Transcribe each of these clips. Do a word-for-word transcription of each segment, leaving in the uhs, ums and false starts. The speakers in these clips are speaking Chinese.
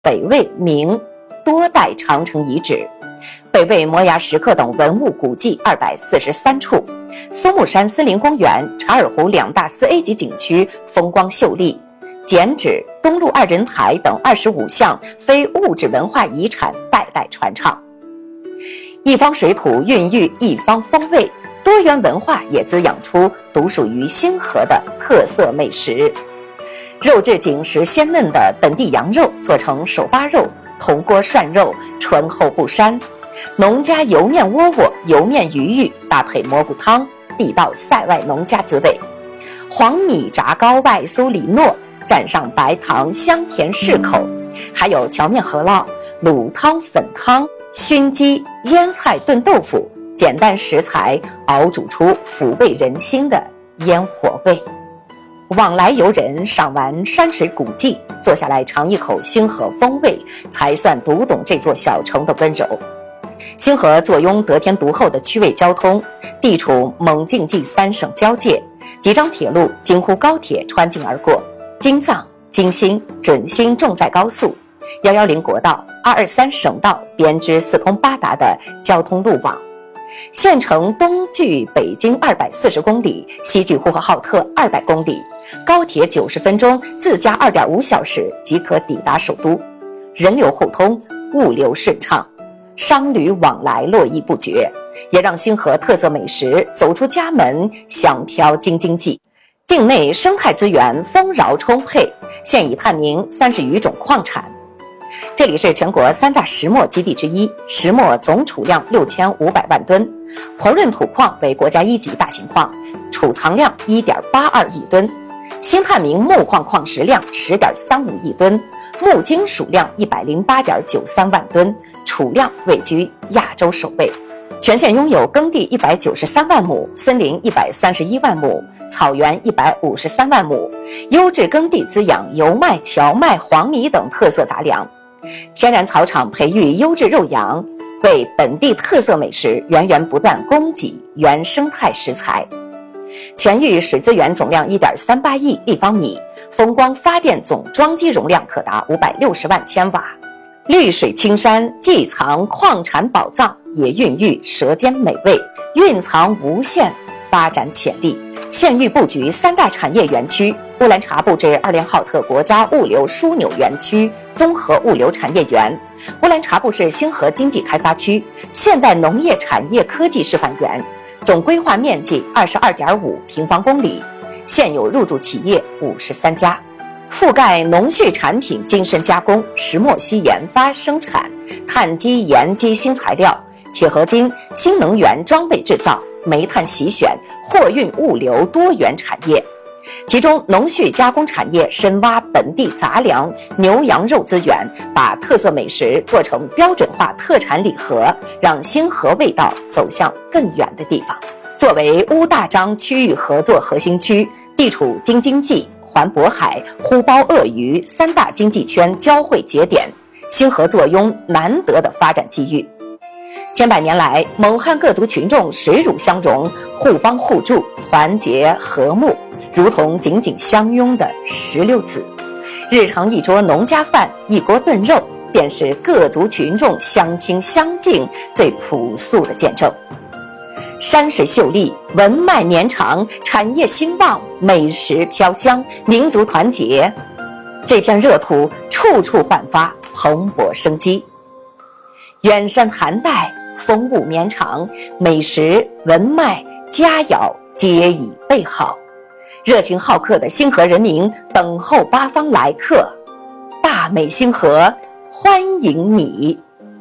北魏、明多代长城遗址，北魏摩崖石刻等文物古迹二百四十三处，松木山森林公园、查尔湖两大四 A 级景区风光秀丽，剪纸、东路二人台等二十五项非物质文化遗产代代传唱。一方水土孕育一方风味，多元文化也滋养出独属于星河的特色美食。肉质紧实鲜嫩的本地羊肉做成手扒肉、铜锅涮肉，醇厚不膻；农家油面窝窝、油面鱼玉搭配蘑菇汤，地道塞外农家滋味。黄米炸糕外酥里糯，蘸上白糖，香甜适口。还有荞面饸饹、卤汤、粉汤、熏鸡、腌菜炖豆腐，简单食材熬煮出抚慰人心的烟火味。往来游人赏完山水古迹，坐下来尝一口星河风味，才算读懂这座小城的温柔。星河坐拥得天独厚的区位交通，地处蒙晋冀三省交界，几张铁路京沪高铁穿境而过，京藏、京新、准新重载高速、一一零国道、二二三省道编织四通八达的交通路网。县城东距北京二百四十公里，西距呼和浩特二百公里，高铁九十分钟，自驾二点五小时即可抵达首都，人流互通，物流顺畅，商旅往来络绎不绝，也让星河特色美食走出家门，香飘京津冀。境内生态资源丰饶充沛，现已探明三十余种矿产。这里是全国三大石墨基地之一，石墨总储量六千五百万吨，婆润土矿为国家一级大型矿，储藏量 一点八二亿吨，新探明木矿矿石量 十点三五亿吨，木金属量 一百零八点九三万吨，储量位居亚洲首位。全县拥有耕地一百九十三万亩，森林一百三十一万亩，草原一百五十三万亩，优质耕地滋养油麦、荞麦、黄米等特色杂粮，天然草场培育优质肉羊，为本地特色美食源源不断供给原生态食材。全域水资源总量 一点三八亿立方米，风光发电总装机容量可达五百六十万千瓦。绿水青山既藏矿产宝藏，也孕育舌尖美味，蕴藏无限发展潜力。县域布局三大产业园区：乌兰察布至二连浩特国家物流枢纽园区综合物流产业园，乌兰察布市星河经济开发区现代农业产业科技示范园，总规划面积 二十二点五平方公里，现有入驻企业五十三家，覆盖农畜产品精深加工、石墨烯研发生产、碳基盐基新材料、铁合金、新能源装备制造、煤炭洗选、货运物流多元产业。其中农畜加工产业深挖本地杂粮、牛羊肉资源，把特色美食做成标准化特产礼盒，让星河味道走向更远的地方。作为乌大章区域合作核心区，地处京津冀、环渤海、呼包鳄鱼三大经济圈交汇节点，星河坐拥难得的发展机遇。千百年来，蒙汉各族群众水乳相融，互帮互助，团结和睦，如同紧紧相拥的石榴籽。日常一桌农家饭，一锅炖肉，便是各族群众相亲相敬最朴素的见证。山水秀丽，文脉绵长，产业兴旺，美食飘香，民族团结，这片热土处处焕发蓬勃生机。远山寒带，风物绵长，美食文脉佳肴皆已备好，热情好客的星河人民等候八方来客，大美星河欢迎你。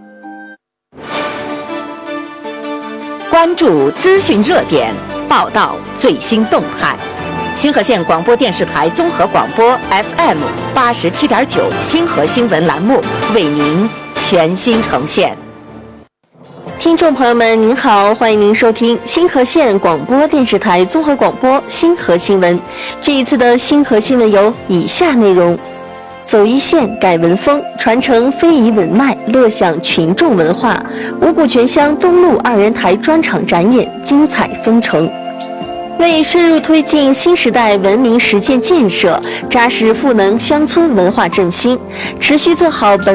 关注资讯热点，报道最新动态。星河县广播电视台综合广播 F M 八十七点九星河新闻栏目为您全新呈现。 听众朋友们您好，欢迎您收听星河县广播电视台综合广播星河新闻。这一次的星河新闻有以下内容：走一线改文风，传承非遗文脉，乐享群众文化。五谷泉乡东路二人台专场展演精彩纷呈。为深入推进新时代文明实践建设，扎实赋能乡村文化振兴，持续做好本